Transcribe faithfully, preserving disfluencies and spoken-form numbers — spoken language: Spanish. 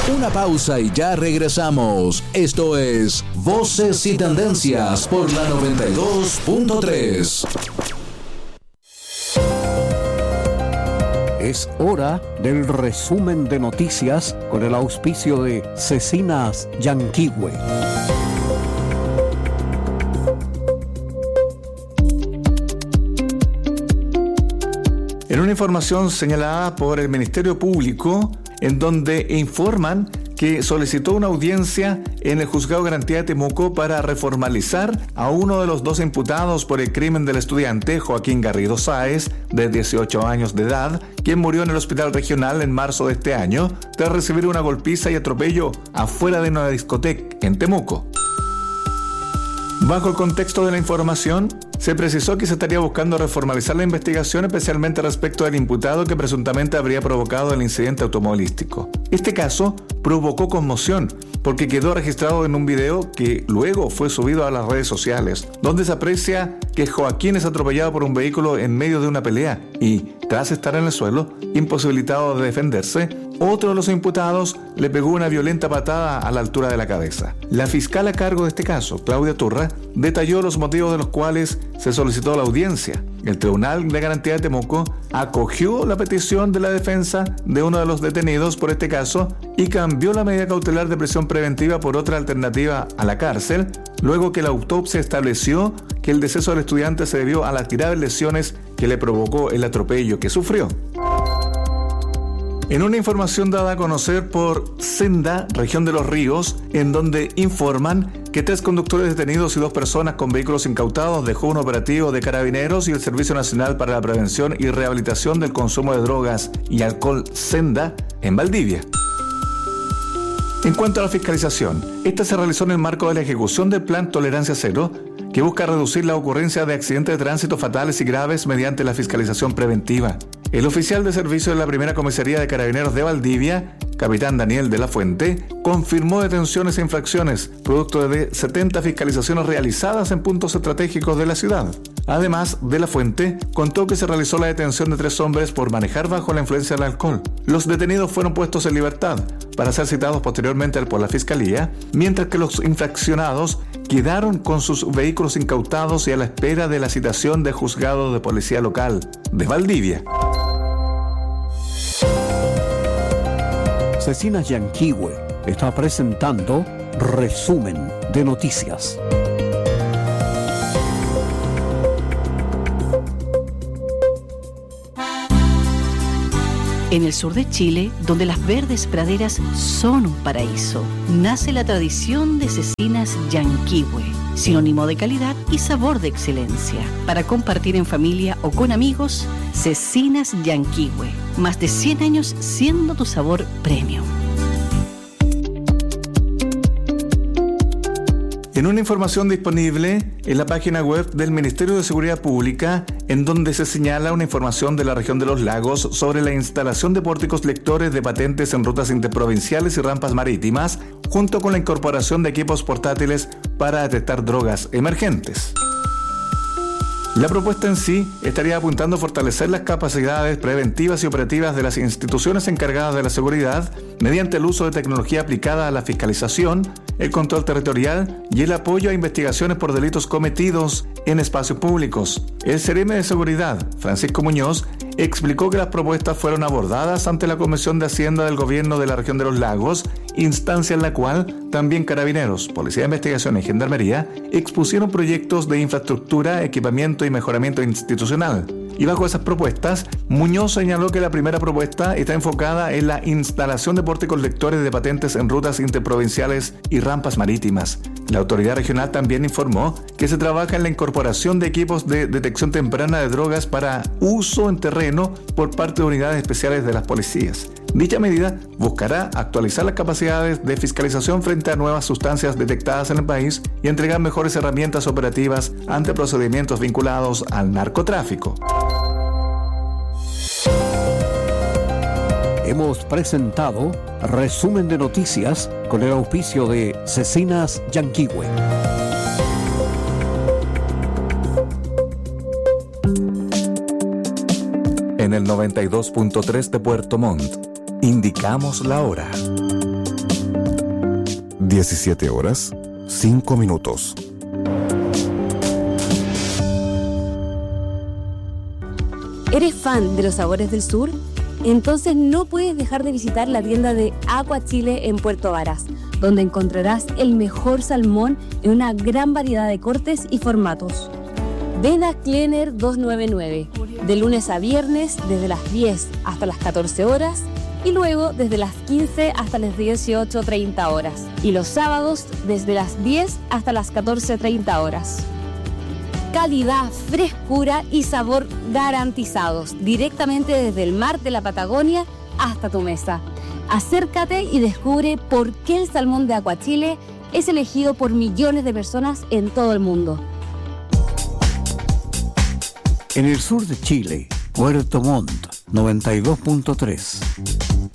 Una pausa y ya regresamos. Esto es Voces y Tendencias por la noventa y dos punto tres. Es hora del resumen de noticias con el auspicio de Cecinas Yanquihue. En una información señalada por el Ministerio Público, en donde informan que solicitó una audiencia en el Juzgado de Garantía de Temuco para reformalizar a uno de los dos imputados por el crimen del estudiante Joaquín Garrido Sáez, de dieciocho años de edad, quien murió en el hospital regional en marzo de este año tras recibir una golpiza y atropello afuera de una discoteca en Temuco. Bajo el contexto de la información, se precisó que se estaría buscando reformalizar la investigación, especialmente respecto del imputado que presuntamente habría provocado el incidente automovilístico. Este caso provocó conmoción porque quedó registrado en un video que luego fue subido a las redes sociales, donde se aprecia que Joaquín es atropellado por un vehículo en medio de una pelea y, tras estar en el suelo, imposibilitado de defenderse, otro de los imputados le pegó una violenta patada a la altura de la cabeza. La fiscal a cargo de este caso, Claudia Turra, detalló los motivos de los cuales se solicitó la audiencia. El Tribunal de Garantía de Temuco acogió la petición de la defensa de uno de los detenidos por este caso y cambió la medida cautelar de prisión preventiva por otra alternativa a la cárcel, luego que la autopsia estableció que el deceso del estudiante se debió a las graves lesiones que le provocó el atropello que sufrió. En una información dada a conocer por Senda, región de Los Ríos, en donde informan que tres conductores detenidos y dos personas con vehículos incautados dejó un operativo de Carabineros y el Servicio Nacional para la Prevención y Rehabilitación del Consumo de Drogas y Alcohol Senda en Valdivia. En cuanto a la fiscalización, esta se realizó en el marco de la ejecución del Plan Tolerancia Cero, que busca reducir la ocurrencia de accidentes de tránsito fatales y graves mediante la fiscalización preventiva. El oficial de servicio de la primera comisaría de Carabineros de Valdivia, capitán Daniel de la Fuente, confirmó detenciones e infracciones, producto de setenta fiscalizaciones realizadas en puntos estratégicos de la ciudad. Además, de la Fuente contó que se realizó la detención de tres hombres por manejar bajo la influencia del alcohol. Los detenidos fueron puestos en libertad para ser citados posteriormente por la Fiscalía, mientras que los infraccionados quedaron con sus vehículos incautados y a la espera de la citación del Juzgado de Policía Local de Valdivia. Cecinas Yanquihue está presentando Resumen de Noticias. En el sur de Chile, donde las verdes praderas son un paraíso, nace la tradición de Cecinas Yanquihue, sinónimo de calidad y sabor de excelencia. Para compartir en familia o con amigos, Cecinas Yanquihue, más de cien años siendo tu sabor premium. En una información disponible en la página web del Ministerio de Seguridad Pública, en donde se señala una información de la región de los lagos sobre la instalación de pórticos lectores de patentes en rutas interprovinciales y rampas marítimas, junto con la incorporación de equipos portátiles para detectar drogas emergentes. La propuesta en sí estaría apuntando a fortalecer las capacidades preventivas y operativas de las instituciones encargadas de la seguridad mediante el uso de tecnología aplicada a la fiscalización, el control territorial y el apoyo a investigaciones por delitos cometidos en espacios públicos. El Seremi de Seguridad, Francisco Muñoz, explicó que las propuestas fueron abordadas ante la Comisión de Hacienda del Gobierno de la Región de los Lagos, instancia en la cual también Carabineros, Policía de Investigación y Gendarmería expusieron proyectos de infraestructura, equipamiento y mejoramiento institucional. Y bajo esas propuestas, Muñoz señaló que la primera propuesta está enfocada en la instalación de pórticos lectores de patentes en rutas interprovinciales y rampas marítimas. La autoridad regional también informó que se trabaja en la incorporación de equipos de detección temprana de drogas para uso en terreno por parte de unidades especiales de las policías. Dicha medida buscará actualizar las capacidades de fiscalización frente a nuevas sustancias detectadas en el país y entregar mejores herramientas operativas ante procedimientos vinculados al narcotráfico. Hemos presentado Resumen de Noticias con el auspicio de Cecinas Yanquihue. En el noventa y dos punto tres de Puerto Montt, indicamos la hora. diecisiete horas, cinco minutos. ¿Eres fan de los sabores del sur? Entonces no puedes dejar de visitar la tienda de Aqua Chile en Puerto Varas, donde encontrarás el mejor salmón en una gran variedad de cortes y formatos. Ven a Kleiner doscientos noventa y nueve, de lunes a viernes desde las diez hasta las catorce horas y luego desde las quince hasta las dieciocho treinta horas y los sábados desde las diez hasta las catorce treinta horas. Calidad, frescura y sabor garantizados, directamente desde el mar de la Patagonia hasta tu mesa. Acércate y descubre por qué el salmón de Aqua Chile es elegido por millones de personas en todo el mundo. En el sur de Chile, Puerto Montt, noventa y dos punto tres.